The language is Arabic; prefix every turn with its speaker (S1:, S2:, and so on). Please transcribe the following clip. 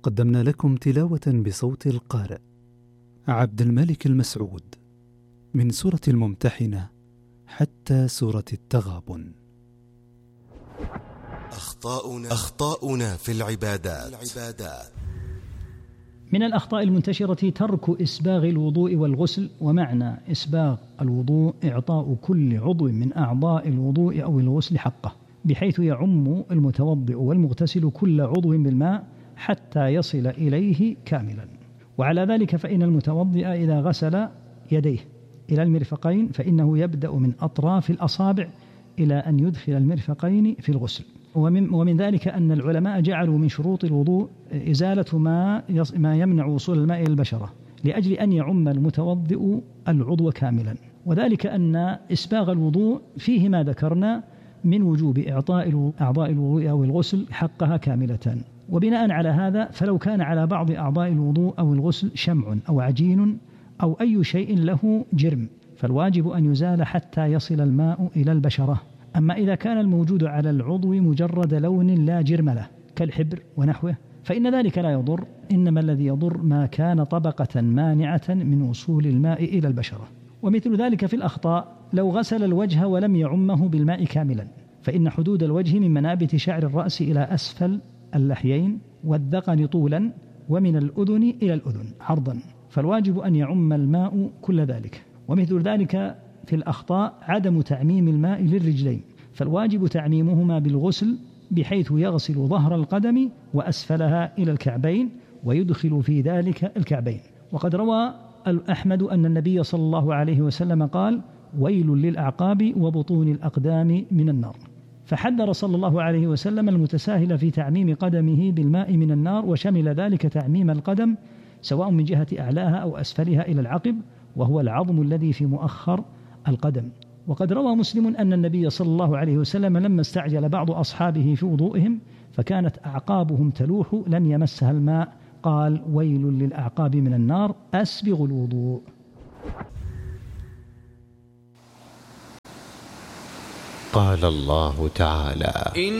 S1: قدمنا لكم تلاوة بصوت القارئ عبد الملك المسعود من سورة الممتحنة حتى سورة التغابن.
S2: أخطاؤنا في العبادات.
S3: من الأخطاء المنتشرة ترك إسباغ الوضوء والغسل. ومعنى إسباغ الوضوء إعطاء كل عضو من أعضاء الوضوء أو الغسل حقه، بحيث يعم المتوضئ والمغتسل كل عضو بالماء حتى يصل إليه كاملا. وعلى ذلك فإن المتوضئ إذا غسل يديه إلى المرفقين فإنه يبدأ من أطراف الأصابع إلى أن يدخل المرفقين في الغسل. ومن ذلك أن العلماء جعلوا من شروط الوضوء إزالة ما يمنع وصول الماء إلى البشرة، لأجل أن يعم المتوضئ العضو كاملا. وذلك أن إسباغ الوضوء فيه ما ذكرنا من وجوب إعطاء أعضاء الوضوء أو الغسل حقها كاملة. وبناء على هذا فلو كان على بعض أعضاء الوضوء أو الغسل شمع أو عجين أو أي شيء له جرم فالواجب أن يزال حتى يصل الماء إلى البشرة. أما إذا كان الموجود على العضو مجرد لون لا جرم له كالحبر ونحوه فإن ذلك لا يضر، إنما الذي يضر ما كان طبقة مانعة من وصول الماء إلى البشرة. ومثل ذلك في الأخطاء لو غسل الوجه ولم يعمه بالماء كاملا، فإن حدود الوجه من منابت شعر الرأس إلى أسفل اللحيين والذقن طولا ومن الأذن إلى الأذن عرضا، فالواجب أن يعم الماء كل ذلك. ومثل ذلك في الأخطاء عدم تعميم الماء للرجلين، فالواجب تعميمهما بالغسل بحيث يغسل ظهر القدم وأسفلها إلى الكعبين ويدخل في ذلك الكعبين. وقد روى أحمد أن النبي صلى الله عليه وسلم قال: ويل للأعقاب وبطون الأقدام من النار. فحذر صلى الله عليه وسلم المتساهل في تعميم قدمه بالماء من النار، وشمل ذلك تعميم القدم سواء من جهة أعلاها أو أسفلها إلى العقب، وهو العظم الذي في مؤخر القدم. وقد روى مسلم أن النبي صلى الله عليه وسلم لما استعجل بعض أصحابه في وضوئهم فكانت أعقابهم تلوح لم يمسها الماء قال: ويل للأعقاب من النار، أسبغ الوضوء.
S2: قال الله تعالى: